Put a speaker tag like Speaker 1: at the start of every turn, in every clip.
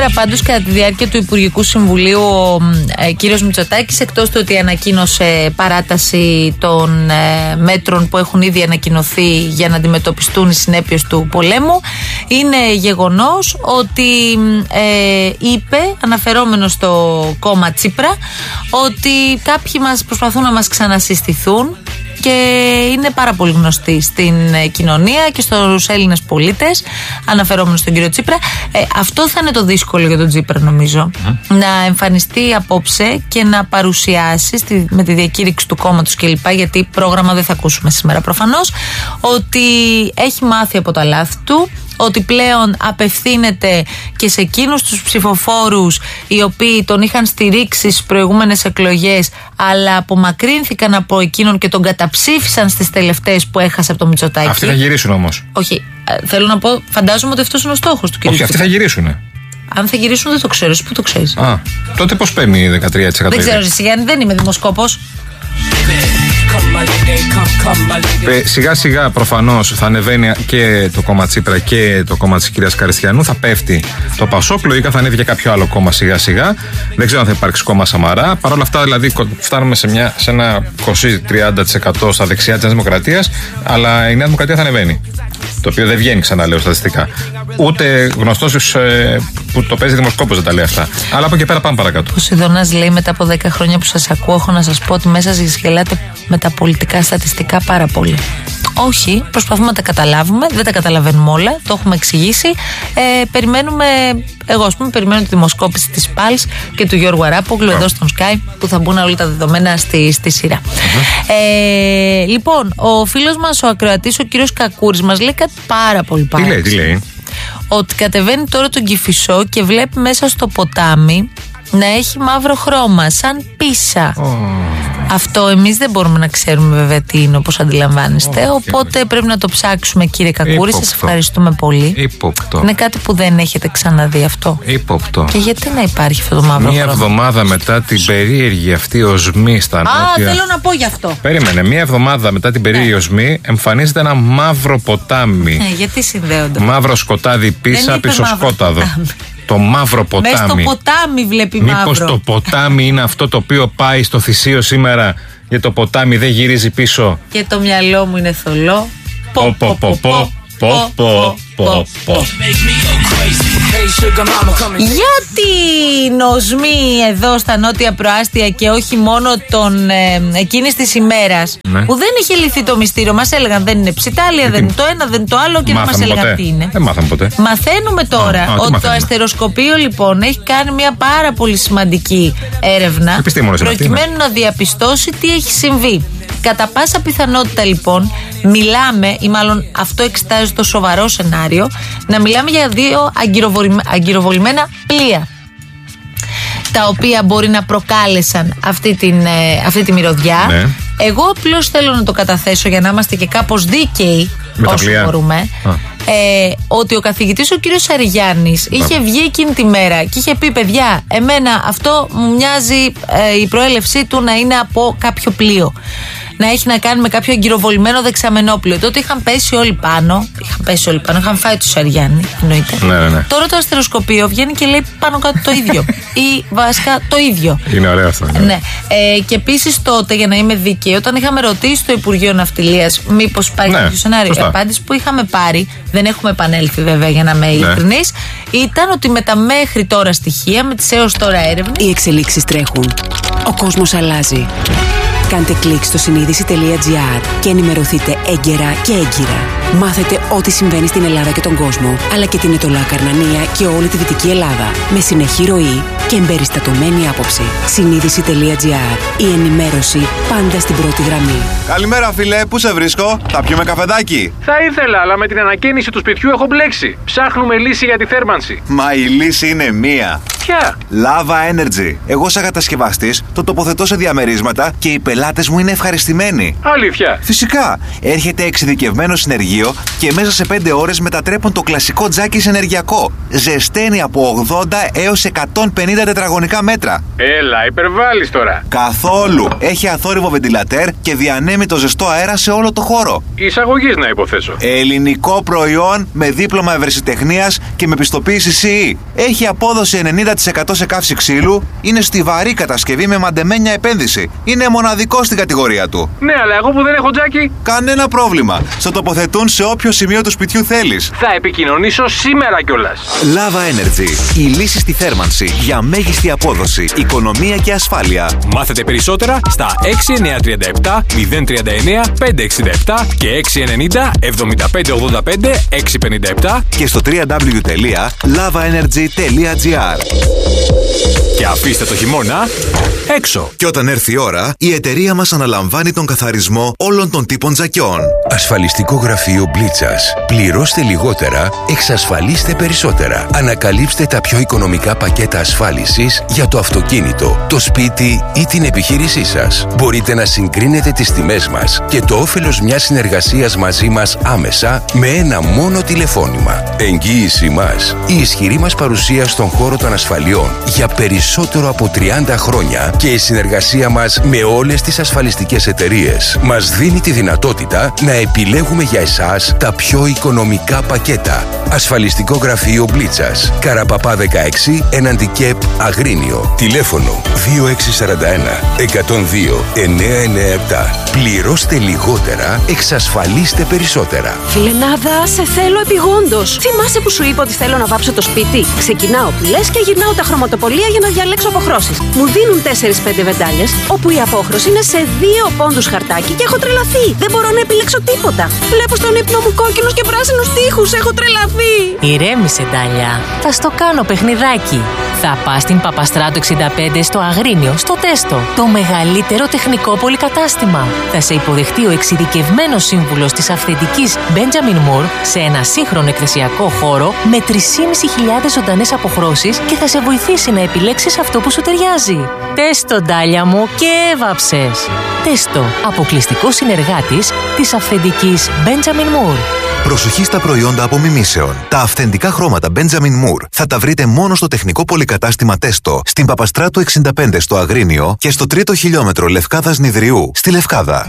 Speaker 1: Σήμερα πάντως κατά τη διάρκεια του Υπουργικού Συμβουλίου ο κύριος Μητσοτάκης, εκτός του ότι ανακοίνωσε παράταση των μέτρων που έχουν ήδη ανακοινωθεί για να αντιμετωπιστούν οι συνέπειες του πολέμου, είναι γεγονός ότι είπε, αναφερόμενο στο κόμμα Τσίπρα, ότι κάποιοι μας προσπαθούν να μας ξανασυστηθούν και είναι πάρα πολύ γνωστοί στην κοινωνία και στους Έλληνες πολίτες, αναφερόμενος στον κύριο Τσίπρα. Αυτό θα είναι το δύσκολο για τον Τσίπρα, νομίζω. Να εμφανιστεί απόψε και να παρουσιάσει με τη διακήρυξη του κόμματος κλπ. Γιατί πρόγραμμα δεν θα ακούσουμε σήμερα προφανώς. Ότι έχει μάθει από τα λάθη του, ότι πλέον απευθύνεται και σε εκείνους τους ψηφοφόρους οι οποίοι τον είχαν στηρίξει στις προηγούμενες εκλογές, αλλά απομακρύνθηκαν από εκείνον και τον καταψήφισαν στις τελευταίες που έχασε από το Μητσοτάκη.
Speaker 2: Αυτοί θα γυρίσουν όμως.
Speaker 1: Όχι. Θέλω να πω, φαντάζομαι ότι αυτός είναι ο στόχος του κ.
Speaker 2: Όχι, αυτοί θα γυρίσουνε.
Speaker 1: Αν θα γυρίσουν δεν το ξέρω. Εσύ πού το ξέρεις?
Speaker 2: Τότε πώς παίρνει 13%?
Speaker 1: Δεν ξέρω, Γιάννη, δεν είμαι δημοσκόπος.
Speaker 2: Σιγά σιγά προφανώς θα ανεβαίνει και το κόμμα Τσίπρα και το κόμμα της κυρίας Καριστιανού. Θα πέφτει το Πασόκ, λογικά θα ανέβει και κάποιο άλλο κόμμα σιγά σιγά. Δεν ξέρω αν θα υπάρξει κόμμα Σαμαρά. Παρ' όλα αυτά, δηλαδή, φτάνουμε σε ένα 20-30% στα δεξιά της Νέας Δημοκρατίας, αλλά η Νέα Δημοκρατία θα ανεβαίνει. Το οποίο δεν βγαίνει, ξαναλέω, στατιστικά. Ούτε γνωστός που το παίζει δημοσκόπος δεν τα λέει αυτά. Αλλά από εκεί πέρα πάμε παρακάτω. Ο
Speaker 1: Σιδωνάς λέει: μετά από 10 χρόνια που σας ακούω, έχω να σας πω ότι μέσα σας γελάτε με τα πολιτικά στατιστικά πάρα πολύ. Όχι, προσπαθούμε να τα καταλάβουμε, δεν τα καταλαβαίνουμε όλα, το έχουμε εξηγήσει. Περιμένουμε, εγώ ας πούμε, περιμένω τη δημοσκόπηση της ΠΑΛΣ και του Γιώργου Αράπογλου εδώ στον Sky, που θα μπουν όλα τα δεδομένα στη σειρά. Λοιπόν, ο φίλος μας, ο ακροατής, ο κύριος Κακούρης, μας λέει κάτι πάρα πολύ παράξενο.
Speaker 2: Τι λέει?
Speaker 1: Ότι κατεβαίνει τώρα τον Κηφισό και βλέπει μέσα στο ποτάμι να έχει μαύρο χρώμα, σαν πίσα. Αυτό εμείς δεν μπορούμε να ξέρουμε βέβαια τι είναι, όπως αντιλαμβάνεστε. Οπότε πρέπει να το ψάξουμε, κύριε Κακούρη. Σας ευχαριστούμε πολύ.
Speaker 2: Ύποπτο.
Speaker 1: Είναι κάτι που δεν έχετε ξαναδεί αυτό.
Speaker 2: Ύποπτο.
Speaker 1: Και γιατί να υπάρχει αυτό το μαύρο χρώμα?
Speaker 2: Μία εβδομάδα μετά την περίεργη αυτή οσμή στα νότια.
Speaker 1: Θέλω να πω γι' αυτό.
Speaker 2: Περίμενε. Μία εβδομάδα μετά την περίεργη οσμή εμφανίζεται ένα μαύρο ποτάμι.
Speaker 1: Γιατί συνδέονται?
Speaker 2: Μαύρο σκοτάδι πίσα, πίσω σκόταδο. Το μαύρο ποτάμι.
Speaker 1: Μες στο ποτάμι βλέπει μαύρο.
Speaker 2: Μήπως το ποτάμι είναι αυτό το οποίο πάει στο θυσίο σήμερα, γιατί το ποτάμι δεν γυρίζει πίσω?
Speaker 1: Και το μυαλό μου είναι θολό. Γιατί νοσμοί εδώ στα νότια προάστια και όχι μόνο εκείνης της ημέρας, που δεν είχε λυθεί το μυστήριο? Μας έλεγαν δεν είναι ψιτάλια, δεν είναι το ένα, δεν είναι το άλλο και δεν μας έλεγαν τι είναι.
Speaker 2: Δεν μάθαμε ποτέ.
Speaker 1: Μαθαίνουμε τώρα ότι το αστεροσκοπείο λοιπόν έχει κάνει μια πάρα πολύ σημαντική έρευνα προκειμένου να διαπιστώσει τι έχει συμβεί. Κατά πάσα πιθανότητα λοιπόν μιλάμε, ή μάλλον αυτό εξετάζει το σοβαρό σενάριο, να μιλάμε για 2 αγκυροβολημένα πλοία, τα οποία μπορεί να προκάλεσαν αυτή τη μυρωδιά. Ναι. Εγώ απλώς θέλω να το καταθέσω για να είμαστε και κάπως δίκαιοι όσο μπορούμε. Ότι ο καθηγητής ο κύριος Σαριγιάννης είχε βγει εκείνη τη μέρα και είχε πει: παιδιά, εμένα αυτό μου μοιάζει η προέλευσή του να είναι από κάποιο πλοίο, να έχει να κάνει με κάποιο αγκυροβολημένο δεξαμενόπλοιο. Τότε είχαν πέσει όλοι πάνω. Είχαν φάει του Σαριγιάννη, εννοείται.
Speaker 2: Ναι.
Speaker 1: Τώρα το αστεροσκοπείο βγαίνει και λέει πάνω κάτω το ίδιο. Ή βασικά το ίδιο.
Speaker 2: Είναι ωραίο αυτό.
Speaker 1: Ναι. Και επίσης τότε, για να είμαι δίκαιη, όταν είχαμε ρωτήσει το Υπουργείο Ναυτιλίας μήπως υπάρχει κάποιο σενάριο, η απάντηση που είχαμε πάρει, δεν έχουμε επανέλθει βέβαια για να είμαι ειλικρινής, ήταν ότι με τα μέχρι τώρα στοιχεία, με τις έως τώρα έρευνες,
Speaker 3: οι εξελίξεις τρέχουν. Ο κόσμος αλλάζει. Κάντε κλικ στο συνείδηση.gr και ενημερωθείτε έγκαιρα και έγκυρα. Μάθετε ό,τι συμβαίνει στην Ελλάδα και τον κόσμο, αλλά και την Ετωλά Καρνανία και όλη τη Δυτική Ελλάδα, με συνεχή ροή και εμπεριστατωμένη άποψη. Συνείδηση.gr. Η ενημέρωση πάντα στην πρώτη γραμμή.
Speaker 4: Καλημέρα, φίλε, πού σε βρίσκω? Θα πιούμε καφεδάκι?
Speaker 5: Θα ήθελα, αλλά με την ανακαίνιση του σπιτιού έχω μπλέξει. Ψάχνουμε λύση για τη θέρμανση.
Speaker 4: Μα η λύση είναι μία.
Speaker 5: Αλήθεια?
Speaker 4: Lava Energy. Εγώ σαν κατασκευαστής το τοποθετώ σε διαμερίσματα και οι πελάτες μου είναι ευχαριστημένοι.
Speaker 5: Αλήθεια?
Speaker 4: Φυσικά. Έρχεται εξειδικευμένο συνεργείο και μέσα σε 5 ώρες μετατρέπουν το κλασικό τζάκι σε ενεργειακό. Ζεσταίνει από 80 έως 150 τετραγωνικά μέτρα.
Speaker 5: Έλα, υπερβάλλεις τώρα.
Speaker 4: Καθόλου. Έχει αθόρυβο βεντιλατέρ και διανέμει το ζεστό αέρα σε όλο το χώρο.
Speaker 5: Εισαγωγής να υποθέσω.
Speaker 4: Ελληνικό προϊόν με δίπλωμα ευρεσιτεχνίας και με πιστοποίηση CE. Έχει απόδοση 90% σε καύση ξύλου. Είναι στιβαρή κατασκευή με μαντεμένια επένδυση. Είναι μοναδικό στην κατηγορία του.
Speaker 5: Ναι, αλλά εγώ που δεν έχω τζάκι.
Speaker 4: Κανένα πρόβλημα. Στο τοποθετούν σε όποιο σημείο του σπιτιού θέλεις.
Speaker 5: Θα επικοινωνήσω σήμερα κιόλας.
Speaker 4: Lava Energy. Η λύση στη θέρμανση για μέγιστη απόδοση, οικονομία και ασφάλεια.
Speaker 6: Μάθετε περισσότερα στα 6937 039 567 και 690 7585 657
Speaker 4: και στο www.lavaenergy.gr.
Speaker 6: Και αφήστε το χειμώνα έξω.
Speaker 4: Και όταν έρθει η ώρα, η εταιρεία μας αναλαμβάνει τον καθαρισμό όλων των τύπων τζακιών.
Speaker 7: Ασφαλιστικό γραφείο Μπλίτσας. Πληρώστε λιγότερα, εξασφαλίστε περισσότερα. Ανακαλύψτε τα πιο οικονομικά πακέτα ασφάλισης για το αυτοκίνητο, το σπίτι ή την επιχείρησή σας. Μπορείτε να συγκρίνετε τις τιμές μας και το όφελος μιας συνεργασίας μαζί μας άμεσα με ένα μόνο τηλεφώνημα. Εγγύηση μας. Η ισχυρή μας παρουσία στον χώρο των ασφαλιών για περισσότερο από 30 χρόνια και η συνεργασία μας με όλες τις ασφαλιστικές εταιρείες μας δίνει τη δυνατότητα να επιλέγουμε για εσάς τα πιο οικονομικά πακέτα. Ασφαλιστικό γραφείο Μπλίτσας. Καραπαπά 16, έναντι ΚΕΠ Αγρίνιο. Τηλέφωνο 2641 102 997. Πληρώστε λιγότερα, εξασφαλίστε περισσότερα.
Speaker 8: Φιλενάδα, σε θέλω επειγόντως. Θυμάσαι που σου είπα ότι θέλω να βάψω το σπίτι? Ξεκινάω πυλές και γυρνάω τα χρωματοπολία για να διαλέξω αποχρώσεις. Μου δίνουν 4-5 βεντάλιες, όπου η απόχρωση είναι σε 2 πόντους χαρτάκι και έχω τρελαθεί. Δεν μπορώ να επιλέξω τίποτα. Βλέπω στον ύπνο μου κόκκινους και πράσινους τοίχους. Έχω τρελαθεί.
Speaker 9: Ηρέμησε, Ντάλια. Θα στο κάνω παιχνιδάκι. Θα πας στην Παπαστράτου 65 στο Αγρίνιο, στο Τέστο. Το μεγαλύτερο τεχνικό πολυκατάστημα. Θα σε υποδεχτεί ο εξειδικευμένος σύμβουλος της αυθεντικής Benjamin Moore σε ένα σύγχρονο εκθεσιακό χώρο με 3.500 ζωντανές αποχρώσεις και θα σε βοηθήσει να επιλέξεις αυτό που σου ταιριάζει. Τέστο, Ντάλια μου, και έβαψες. Τέστο, αποκλειστικός συνεργάτης της αυθεντικής Benjamin Moore.
Speaker 4: Προσοχή στα προϊόντα απομιμήσεων. Τα αυθεντικά χρώματα Benjamin Moore θα τα βρείτε μόνο στο τεχνικό πολυκατάστημα Τέστο, στην Παπαστράτου 65 στο Αγρίνιο και στο 3ο χιλιόμετρο Λευκάδας Νηδριού στη Λευκάδα.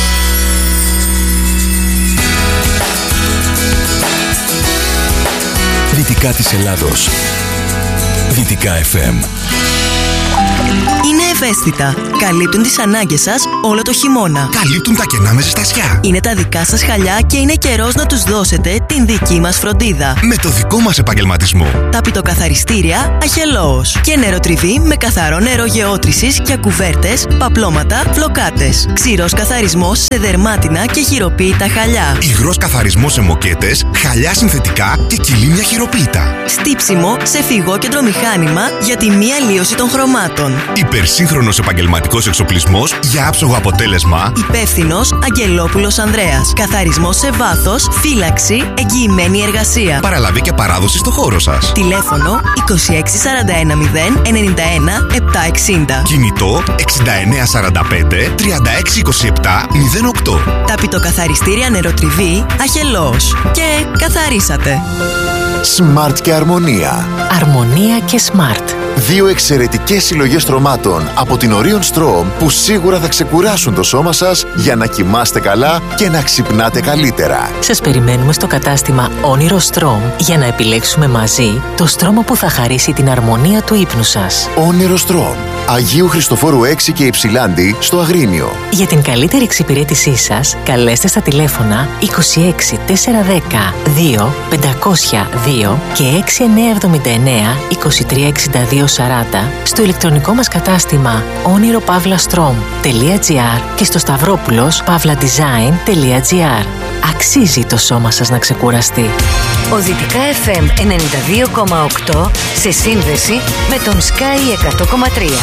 Speaker 7: Δυτικά της Ελλάδος. Δυτικά FM.
Speaker 10: Είναι ευαίσθητα. Καλύπτουν τις ανάγκες σας όλο το χειμώνα.
Speaker 11: Καλύπτουν τα κενά με ζεστασιά.
Speaker 10: Είναι τα δικά σας χαλιά και είναι καιρός να τους δώσετε την δική μας φροντίδα.
Speaker 11: Με το δικό μας επαγγελματισμό.
Speaker 10: Ταπητοκαθαριστήρια Αχελώος. Και νεροτριβή με καθαρό νερό γεώτρησης για κουβέρτες, παπλώματα, φλοκάτες. Ξηρός καθαρισμός σε δερμάτινα και χειροποίητα χαλιά.
Speaker 11: Υγρός καθαρισμός σε μοκέτες, χαλιά συνθετικά και κιλίμια χειροποίητα.
Speaker 10: Στύψιμο σε φυγόκεντρο μηχάνημα για τη μη αλλίωση των χρωμάτων.
Speaker 11: Υπερσύγχρονος επαγγελματικός εξοπλισμός για άψογο αποτέλεσμα.
Speaker 10: Υπεύθυνος Αγγελόπουλος Ανδρέας. Καθαρισμός σε βάθος, φύλαξη, εγγυημένη εργασία.
Speaker 11: Παραλαβή και παράδοση στο χώρο σας.
Speaker 10: Τηλέφωνο 2641 091 760.
Speaker 11: Κινητό 6945 3627 08.
Speaker 10: Ταπητοκαθαριστήρια νεροτριβή Αχελώος. Και καθαρίσατε.
Speaker 12: Smart και Αρμονία.
Speaker 9: Αρμονία και Smart.
Speaker 12: 2 εξαιρετικές συλλογές στρωμάτων από την Orion Strom που σίγουρα θα ξεκουράσουν το σώμα σας για να κοιμάστε καλά και να ξυπνάτε καλύτερα.
Speaker 9: Σας περιμένουμε στο κατάστημα Όνειρο Strom για να επιλέξουμε μαζί το στρώμα που θα χαρίσει την αρμονία του ύπνου σας.
Speaker 12: Όνειρο Strom. Αγίου Χριστοφόρου 6 και Υψηλάντη στο Αγρίνιο.
Speaker 9: Για την καλύτερη εξυπηρέτησή σας, καλέστε στα τηλέφωνα 26 410 2 502 και 6979 2362 40 στο ηλεκτρονικό μας κατάστημα oniropavlastrom.gr και στο stavropoulos.pavladesign.gr. Αξίζει το σώμα σας να ξεκουραστεί.
Speaker 13: Ο Δυτικά FM 92,8 σε σύνδεση με τον Sky 100,3.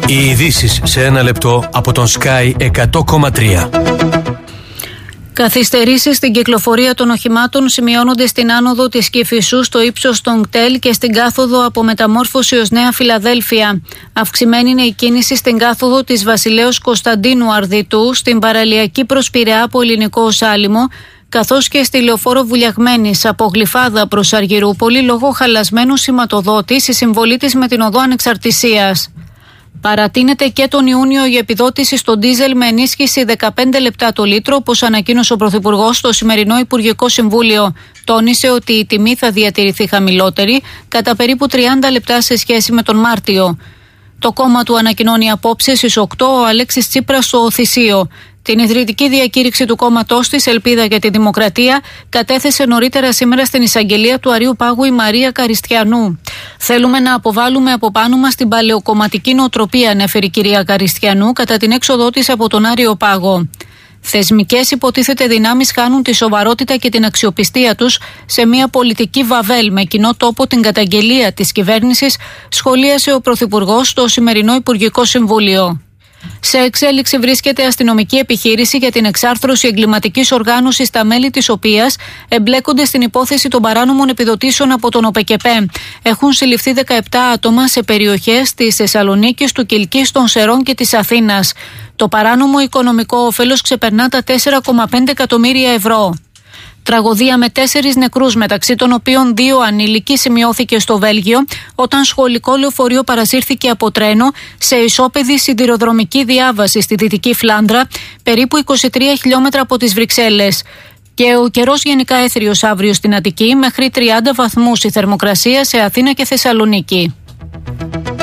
Speaker 14: Οι ειδήσεις σε ένα λεπτό από τον Sky 100,3.
Speaker 15: Καθυστερήσεις στην κυκλοφορία των οχημάτων σημειώνονται στην άνοδο της Κηφισού στο ύψος των ΚΤΕΛ και στην κάθοδο από Μεταμόρφωση ως Νέα Φιλαδέλφια. Αυξημένη είναι η κίνηση στην κάθοδο της Βασιλέως Κωνσταντίνου Αρδιτού, στην παραλιακή προς Πειραιά από Ελληνικό Οσάλιμο, καθώς και στη λεωφόρο Βουλιαγμένης από Γλυφάδα προς Αργυρούπολη λόγω χαλασμένου σηματοδότη στη συμβολή της με την οδό Ανεξαρτησίας. Παρατείνεται και τον Ιούνιο η επιδότηση στο ντίζελ με ενίσχυση 15 λεπτά το λίτρο, όπως ανακοίνωσε ο Πρωθυπουργός στο σημερινό Υπουργικό Συμβούλιο. Τόνισε ότι η τιμή θα διατηρηθεί χαμηλότερη, κατά περίπου 30 λεπτά σε σχέση με τον Μάρτιο. Το κόμμα του ανακοινώνει απόψε στις 8 ο Αλέξης Τσίπρας στο Θησίο. Την ιδρυτική διακήρυξη του κόμματός της Ελπίδα για τη Δημοκρατία κατέθεσε νωρίτερα σήμερα στην εισαγγελία του Αρείου Πάγου η Μαρία Καριστιανού. Θέλουμε να αποβάλουμε από πάνω μας την παλαιοκομματική νοοτροπία, ανέφερε η κυρία Καριστιανού κατά την έξοδό της από τον Άριο Πάγο. Θεσμικές υποτίθεται δυνάμεις χάνουν τη σοβαρότητα και την αξιοπιστία τους σε μια πολιτική βαβέλ με κοινό τόπο την καταγγελία της κυβέρνησης, σχολίασε ο Πρωθυπουργός στο σημερινό Υπουργικό Συμβούλιο. Σε εξέλιξη βρίσκεται αστυνομική επιχείρηση για την εξάρθρωση εγκληματικής οργάνωσης, τα μέλη της οποίας εμπλέκονται στην υπόθεση των παράνομων επιδοτήσεων από τον ΟΠΕΚΕΠΕ. Έχουν συλληφθεί 17 άτομα σε περιοχές της Θεσσαλονίκης, του Κιλκής, των Σερών και της Αθήνας. Το παράνομο οικονομικό όφελος ξεπερνά τα 4,5 εκατομμύρια ευρώ. Τραγωδία με 4 νεκρούς, μεταξύ των οποίων 2 ανήλικοι, σημειώθηκε στο Βέλγιο όταν σχολικό λεωφορείο παρασύρθηκε από τρένο σε ισόπεδη σιδηροδρομική διάβαση στη Δυτική Φλάνδρα, περίπου 23 χιλιόμετρα από τις Βρυξέλλες. Και ο καιρός γενικά έθριος αύριο στην Αττική, μέχρι 30 βαθμούς η θερμοκρασία σε Αθήνα και Θεσσαλονίκη.